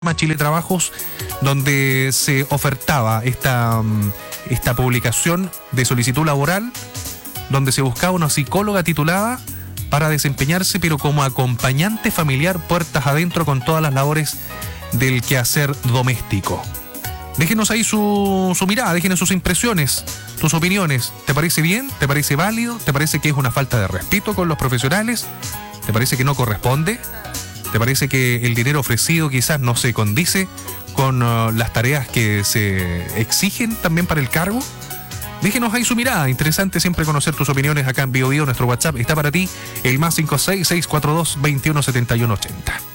Chile Trabajos, donde se ofertaba esta publicación de solicitud laboral, donde se buscaba una psicóloga titulada para desempeñarse, pero como acompañante familiar puertas adentro con todas las labores del quehacer doméstico. Déjenos ahí su mirada, déjenos sus impresiones, tus opiniones. ¿Te parece bien? ¿Te parece válido? ¿Te parece que es una falta de respeto con los profesionales? ¿Te parece que no corresponde? ¿Te parece que el dinero ofrecido quizás no se condice con las tareas que se exigen también para el cargo? Déjenos ahí su mirada. Interesante siempre conocer tus opiniones acá en Bio Bio. Nuestro WhatsApp está para ti, el +56 642 21 71 80.